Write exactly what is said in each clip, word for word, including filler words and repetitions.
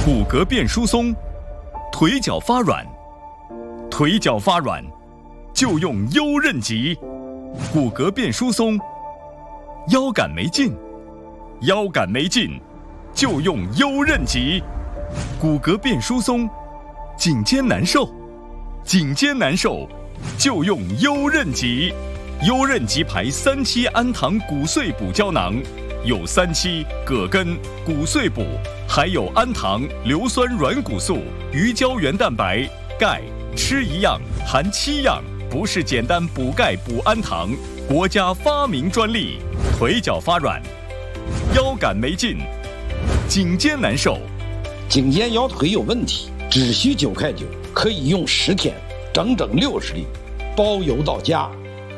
骨骼变疏松，腿脚发软，腿脚发软就用优韧极。骨骼变疏松，腰杆没劲，腰杆没劲就用优韧极。骨骼变疏松，颈肩难受，颈肩难受就用优韧极。优韧极牌三七氨糖骨碎补胶囊，有三七、葛根、骨碎补，还有氨糖、硫酸软骨素、鱼胶原蛋白、钙，吃一样含七样，不是简单补钙补氨糖，国家发明专利。腿脚发软，腰杆没劲，颈肩难受， 颈肩腰腿有问题，只需九块九，可以用十天，整整六十粒，包邮到家。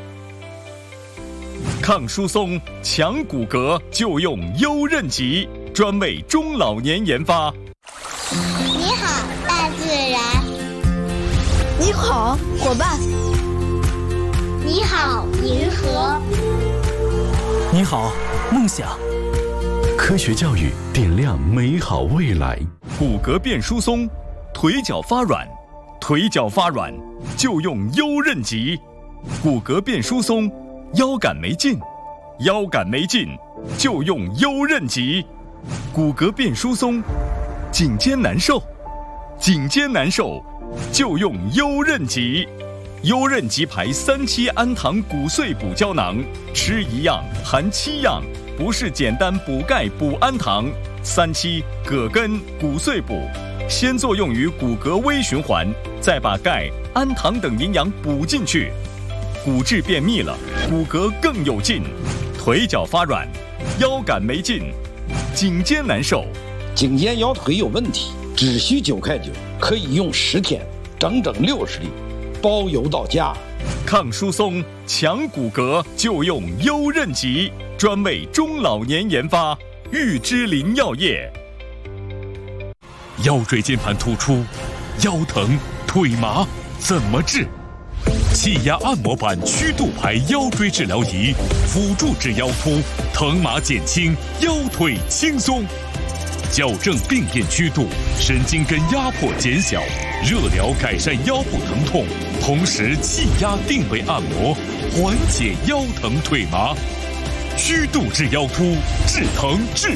抗疏松、强骨骼就用优韧极，专为中老年研发。 你好，大自然。 你好，伙伴。 你好，银河。 你好，梦想。科学教育点亮美好未来。 骨骼变疏松，腿脚发软，腿脚发软就用优韧极。骨骼变疏松，腰杆没劲，腰杆没劲就用优韧极。骨骼变疏松，颈肩难受，颈肩难受就用优韧极。优韧极牌三七氨糖骨碎补胶囊，吃一样含七样，不是简单补钙补氨糖。三七、葛根、骨碎补，先作用于骨骼微循环，再把钙、氨糖等营养补进去。骨质变密了，骨骼更有劲。腿脚发软，腰杆没劲，颈肩难受， 颈肩腰腿有问题，只需九块九，可以用十天，整整六十粒，包邮到家。 抗疏松、强骨骼就用优韧极，专为中老年研发。玉芝林药业。 腰椎间盘突出、腰疼、腿麻怎么治？气压按摩板曲度牌腰椎治疗仪，辅助治腰突，疼麻减轻，腰腿轻松，矫正病变曲度，神经根压迫减小，热疗改善腰部疼痛，同时气压定位按摩，缓解腰疼腿麻。曲度治腰突，治疼治